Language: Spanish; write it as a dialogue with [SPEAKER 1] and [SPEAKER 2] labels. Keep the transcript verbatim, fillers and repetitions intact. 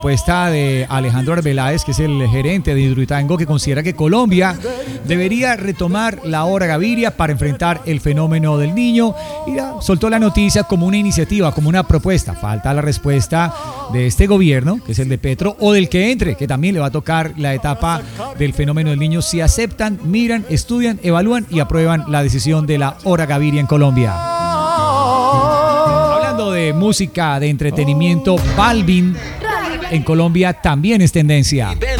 [SPEAKER 1] Propuesta de Alejandro Arbeláez, que es el gerente de Hidroituango, que considera que Colombia debería retomar la hora Gaviria para enfrentar el fenómeno del Niño, y ya soltó la noticia como una iniciativa, como una propuesta. Falta la respuesta de este gobierno, que es el de Petro, o del que entre, que también le va a tocar la etapa del fenómeno del Niño, si aceptan, miran, estudian, evalúan y aprueban la decisión de la hora Gaviria en Colombia. Hablando de música, de entretenimiento, Balvin en Colombia también es tendencia.